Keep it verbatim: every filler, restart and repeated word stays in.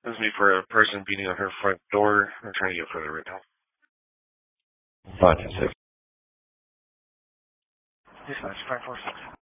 This is me for a person beating on her front door. I'm trying to get further right now. Five, six. Dispatch, five four six.